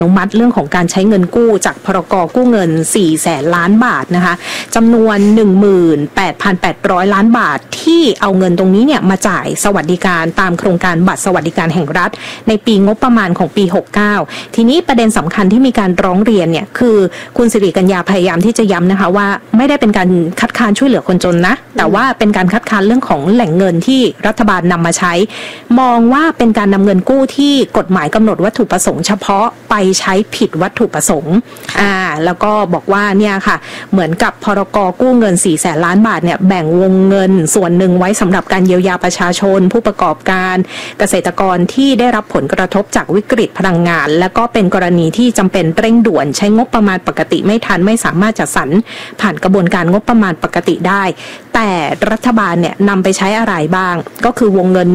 อนุมัติเรื่องของการใช้เงินกู้จากพรก.กู้เงิน 400,000 ล้านบาทนะคะจำนวน 18,800 ล้านบาทที่เอาเงินตรงนี้เนี่ยมาจ่ายสวัสดิการตามโครงการบัตรสวัสดิการแห่งรัฐในปีงบประมาณของปี 69ทีนี้ประเด็นสำคัญที่มีการร้องเรียนเนี่ยคือคุณสิริกัญญาพยายามที่จะย้ำนะคะว่าไม่ได้เป็นการคัดค้านช่วยเหลือคนจนนะแต่ว่าเป็นการคัดค้านเรื่องของแหล่งเงินที่รัฐบาลนำมาใช้มองว่าเป็นการนำเงินกู้ที่กฎหมายกำหนดวัตถุประสงค์เฉพาะไปใช้ผิดวัตถุประสงค์แล้วก็บอกว่าเนี่ยค่ะเหมือนกับพรก.กู้เงิน 400,000 ล้านบาทเนี่ยแบ่งวงเงินส่วนหนึ่งไว้สำหรับการเยียวยาประชาชนผู้ประกอบการเกษตรกรที่ได้รับผลกระทบจากวิกฤตพลังงานและก็เป็นกรณีที่จำเป็นเร่งด่วนใช้งบประมาณปกติไม่ทันไม่สามารถจัดสรรผ่านกระบวนการงบประมาณปกติได้แต่รัฐบาลเนี่ยนำไปใช้อะไรบ้างก็คือวงเงิน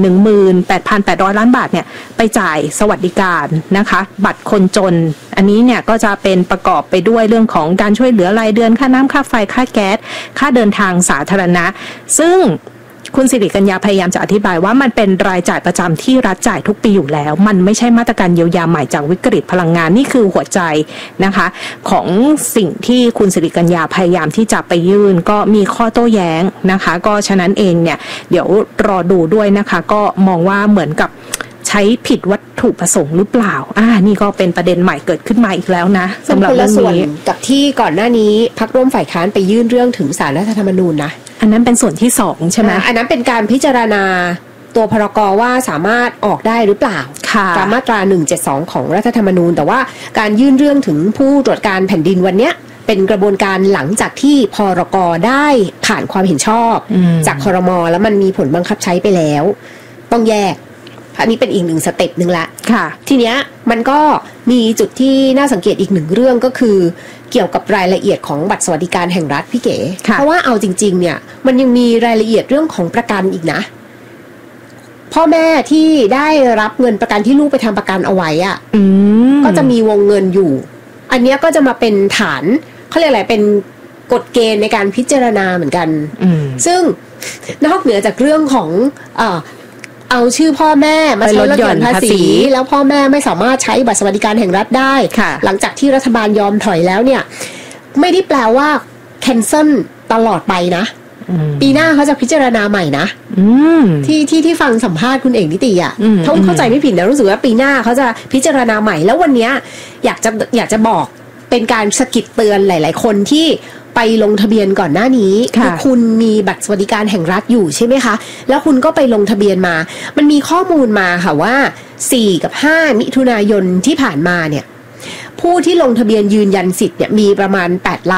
18,800 ล้านบาทเนี่ยไปจ่ายสวัสดิการนะคะบัตรคนจนอันนี้เนี่ยก็จะเป็นประกอบไปด้วยเรื่องของการช่วยเหลือรายเดือนค่าน้ำค่าไฟค่าแก๊สค่าเดินทางสาธารณะซึ่งคุณสิริกัญญาพยายามจะอธิบายว่ามันเป็นรายจ่ายประจำที่รัฐจ่ายทุกปีอยู่แล้วมันไม่ใช่มาตรการเยียวยาใหม่จากวิกฤตพลังงานนี่คือหัวใจนะคะของสิ่งที่คุณสิริกัญญาพยายามที่จะไปยื่นก็มีข้อโต้แย้งนะคะก็ฉะนั้นเองเนี่ยเดี๋ยวรอดูด้วยนะคะก็มองว่าเหมือนกับใช้ผิดวัตถุประสงค์หรือเปล่านี่ก็เป็นประเด็นใหม่เกิดขึ้นมาอีกแล้วนะสำหรับเรื่องนี้กับที่ก่อนหน้านี้พรรคร่วมฝ่ายค้านไปยื่นเรื่องถึงศาลรัฐธรรมนูญนะอันนั้นเป็นส่วนที่2ใช่ไหมอันนั้นเป็นการพิจารณาตัวพรก.ว่าสามารถออกได้หรือเปล่าตามมาตรา172ของรัฐธรรมนูญแต่ว่าการยื่นเรื่องถึงผู้ตรวจการแผ่นดินวันเนี้ยเป็นกระบวนการหลังจากที่พรก.ได้ผ่านความเห็นชอบจากครม.แล้วมันมีผลบังคับใช้ไปแล้วต้องแยกอันนี้เป็นอีกหนึ่งสเต็ปหนึ่งละทีเนี้ยมันก็มีจุดที่น่าสังเกตอีกหนึ่งเรื่องก็คือเกี่ยวกับรายละเอียดของบัตรสวัสดิการแห่งรัฐพี่เก๋เพราะว่าเอาจริงๆเนี่ยมันยังมีรายละเอียดเรื่องของประกันอีกนะพ่อแม่ที่ได้รับเงินประกันที่ลูกไปทำประกันเอาไว้ก็จะมีวงเงินอยู่อันนี้ก็จะมาเป็นฐานเขาเรียกอะไรเป็นกฎเกณฑ์ในการพิจารณาเหมือนกันซึ่งนอกเหนือจากเรื่องของเอาชื่อพ่อแม่มาใช้ลดหย่อนภาษีแล้วพ่อแม่ไม่สามารถใช้บัตรสวัสดิการแห่งรัฐได้หลังจากที่รัฐบาลยอมถอยแล้วเนี่ยไม่ได้แปลว่า cancel ตลอดไปนะปีหน้าเขาจะพิจารณาใหม่นะที่ฟังสัมภาษณ์คุณเอกนิติถ้าเข้าใจไม่ผิดนะรู้สึกว่าปีหน้าเขาจะพิจารณาใหม่แล้ววันนี้อยากจะบอกเป็นการสะกิดเตือนหลายๆคนที่ไปลงทะเบียนก่อนหน้านี้คือคุณมีบัตรสวัสดิการแห่งรัฐอยู่ใช่ไหมคะแล้วคุณก็ไปลงทะเบียนมามันมีข้อมูลมาค่ะว่า4กับ5มิถุนายนที่ผ่านมาเนี่ยผู้ที่ลงทะเบียนยืนยันสิทธิ์เนี่ยมีประมาณ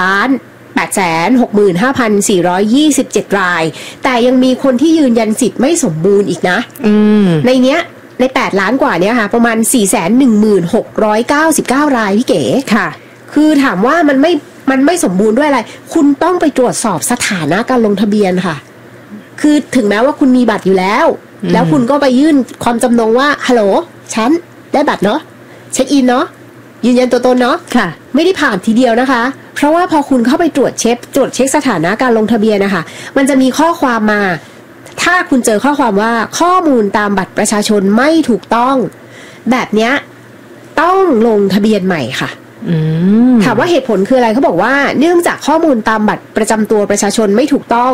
8,865,427 รายแต่ยังมีคนที่ยืนยันสิทธิ์ไม่สมบูรณ์อีกนะในเนี้ยใน8ล้านกว่านี้ค่ะประมาณ 416,999 รายพี่เก๋ค่ะคือถามว่ามันไม่สมบูรณ์ด้วยอะไรคุณต้องไปตรวจสอบสถานะการลงทะเบียนค่ะคือถึงแม้ว่าคุณมีบัตรอยู่แล้วคุณก็ไปยื่นความจำนงว่าฮัลโหลฉันได้บัตรเนาะเช็คอินเนาะยืนยันตัวตนเนาะไม่ได้ผ่านทีเดียวนะคะเพราะว่าพอคุณเข้าไปตรวจเช็คสถานะการลงทะเบียนนะคะมันจะมีข้อความมาถ้าคุณเจอข้อความว่าข้อมูลตามบัตรประชาชนไม่ถูกต้องแบบเนี้ยต้องลงทะเบียนใหม่ค่ะถามว่าเหตุผลคืออะไรเขาบอกว่าเนื่องจากข้อมูลตามบัตรประจำตัวประชาชนไม่ถูกต้อง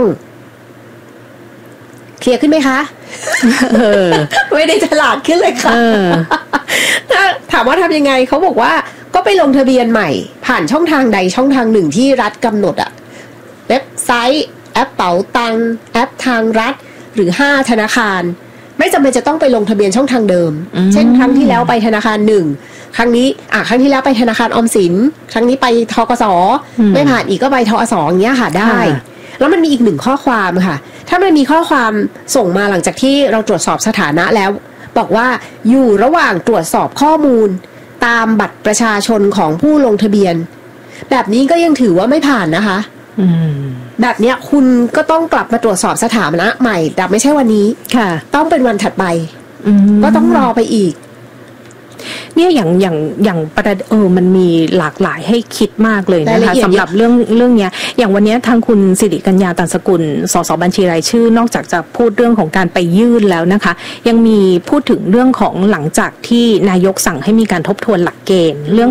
เคลียร์ขึ้นไหมคะไม่ได้ฉลาดขึ้นเลยค่ะถามว่าทำยังไงเขาบอกว่าก็ไปลงทะเบียนใหม่ผ่านช่องทางใดช่องทางหนึ่งที่รัฐกำหนดเว็บไซต์แอปเป๋าตังแอปทางรัฐหรือ5ธนาคารไม่จำเป็นจะต้องไปลงทะเบียนช่องทางเดิมเช่นครั้งที่แล้วไปธนาคาร1ครั้งที่แล้วไปธนาคารออมสินครั้งนี้ไปธกส.ไม่ผ่านอีกก็ไปทอส.อย่างเงี้ยค่ะได้แล้วมันมีอีก1ข้อความค่ะถ้ามันมีข้อความส่งมาหลังจากที่เราตรวจสอบสถานะแล้วบอกว่าอยู่ระหว่างตรวจสอบข้อมูลตามบัตรประชาชนของผู้ลงทะเบียนแบบนี้ก็ยังถือว่าไม่ผ่านนะคะแบบเนี้ยคุณก็ต้องกลับมาตรวจสอบสถานะใหม่แต่ไม่ใช่วันนี้ต้องเป็นวันถัดไปก็ต้องรอไปอีกเนี่ยอย่างประเด็นมันมีหลากหลายให้คิดมากเลยนะคะสำหรับเรื่องนี้อย่างวันนี้ทางคุณสิริกัญญาตันสกุลสสบัญชีรายชื่อนอกจากจะพูดเรื่องของการไปยื่นแล้วนะคะยังมีพูดถึงเรื่องของหลังจากที่นายกสั่งให้มีการทบทวนหลักเกณฑ์เรื่อง